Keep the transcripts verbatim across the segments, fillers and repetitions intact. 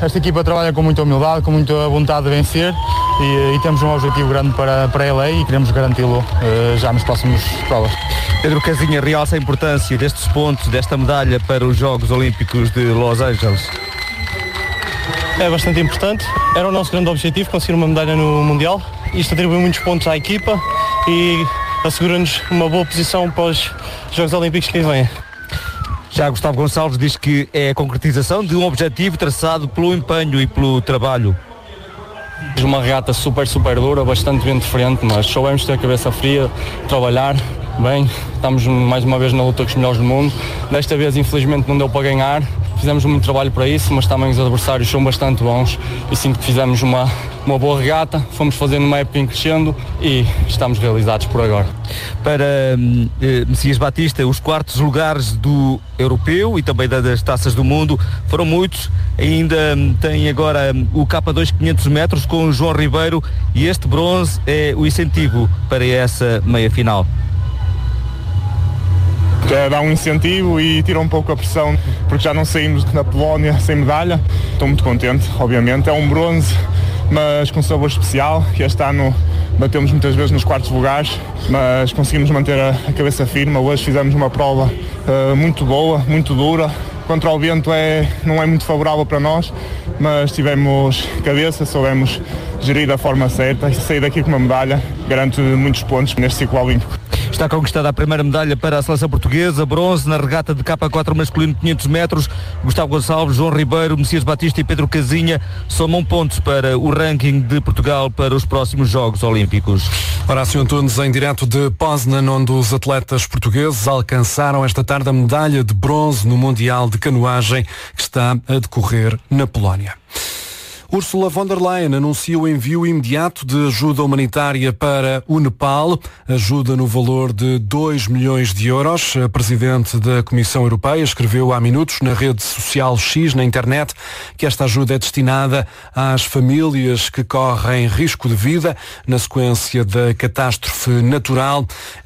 esta equipa trabalha com muita humildade, com muita vontade de vencer e, e temos um objetivo grande para, para L A e queremos garanti-lo uh, já nos próximos provas. Pedro Casinha realça a importância destes pontos, desta medalha para os Jogos Olímpicos de Los Angeles. É bastante importante, era o nosso grande objetivo, conseguir uma medalha no Mundial. Isto atribui muitos pontos à equipa e assegura-nos uma boa posição para os Jogos Olímpicos que vêm. Já Gustavo Gonçalves diz que é a concretização de um objetivo traçado pelo empenho e pelo trabalho. Uma regata super, super dura, bastante bem diferente, mas soubemos ter a cabeça fria, trabalhar bem, estamos mais uma vez na luta com os melhores do mundo. Desta vez, infelizmente, não deu para ganhar, fizemos muito trabalho para isso, mas também os adversários são bastante bons e sinto que fizemos uma, uma boa regata, fomos fazendo uma época em crescendo e estamos realizados por agora. Para eh, Messias Batista, os quartos lugares do europeu e também das taças do mundo foram muitos. Ainda tem agora o K dois quinhentos metros com o João Ribeiro e este bronze é o incentivo para essa meia-final. Dá um incentivo e tira um pouco a pressão, porque já não saímos da Polónia sem medalha. Estou muito contente, obviamente. É um bronze, mas com sabor especial, que este ano batemos muitas vezes nos quartos lugares, mas conseguimos manter a, a cabeça firme. Hoje fizemos uma prova uh, muito boa, muito dura. Contra o vento é, não é muito favorável para nós, mas tivemos cabeça, soubemos gerir da forma certa e sair daqui com uma medalha garante muitos pontos neste ciclo olímpico. Está conquistada a primeira medalha para a seleção portuguesa, bronze na regata de K quatro masculino quinhentos metros. Gustavo Gonçalves, João Ribeiro, Messias Batista e Pedro Casinha somam pontos para o ranking de Portugal para os próximos Jogos Olímpicos. Horácio Antunes em direto de Poznan, onde os atletas portugueses alcançaram esta tarde a medalha de bronze no Mundial de Canoagem que está a decorrer na Polónia. Ursula von der Leyen anuncia o envio imediato de ajuda humanitária para o Nepal, ajuda no valor de dois milhões de euros. A Presidente da Comissão Europeia escreveu há minutos na rede social X, na internet, que esta ajuda é destinada às famílias que correm risco de vida na sequência da catástrofe natural.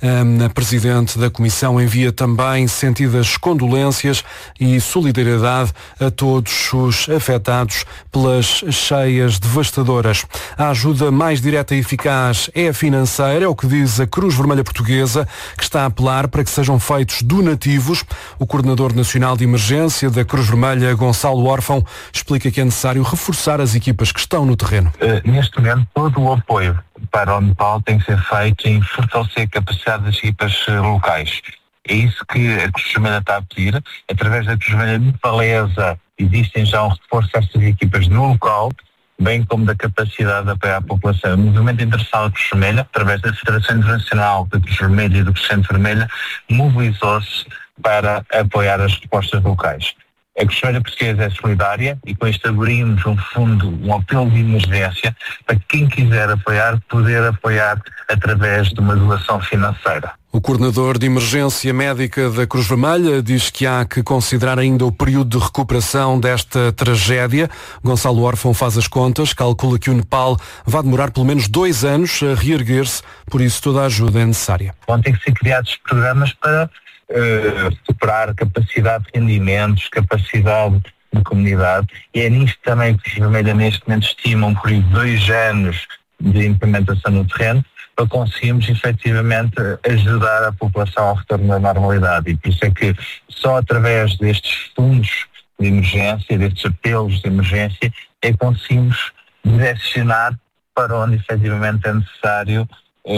A Presidente da Comissão envia também sentidas condolências e solidariedade a todos os afetados pelas cheias devastadoras. A ajuda mais direta e eficaz é a financeira, é o que diz a Cruz Vermelha Portuguesa, que está a apelar para que sejam feitos donativos. O Coordenador Nacional de Emergência da Cruz Vermelha, Gonçalo Órfão, explica que é necessário reforçar as equipas que estão no terreno. Uh, neste momento, todo o apoio para o Nepal tem que ser feito em fortalecer a capacidade das equipas uh, locais. É isso que a Cruz Vermelha está a pedir. Através da Cruz Vermelha nepalesa existem já um reforço destas equipas no local, bem como da capacidade de apoiar a população. O movimento internacional da Cruz Vermelha, através da Federação Internacional da Cruz Vermelha e do Crescente Vermelha, mobilizou-se para apoiar as respostas locais. A Cruz Vermelha Portuguesa é solidária e com isto abrimos um fundo, um apelo de emergência para quem quiser apoiar, poder apoiar através de uma doação financeira. O coordenador de emergência médica da Cruz Vermelha diz que há que considerar ainda o período de recuperação desta tragédia. Gonçalo Órfão faz as contas, calcula que o Nepal vai demorar pelo menos dois anos a reerguer-se, por isso toda a ajuda é necessária. Vão ter que ser criados programas para uh, recuperar capacidade de rendimentos, capacidade de comunidade, e é nisto também que a Cruz Vermelha neste momento estima um período de dois anos de implementação no terreno, para conseguirmos efetivamente ajudar a população ao retorno da normalidade. E por isso é que só através destes fundos de emergência, destes apelos de emergência, é que conseguimos direcionar para onde efetivamente é necessário,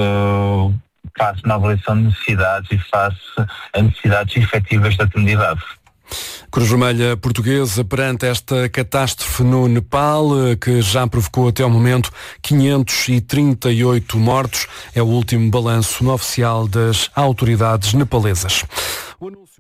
uh, face na avaliação de necessidades e face a necessidades efetivas da comunidade. Cruz Vermelha Portuguesa perante esta catástrofe no Nepal, que já provocou até ao momento quinhentos e trinta e oito mortos. É o último balanço no oficial das autoridades nepalesas. O anúncio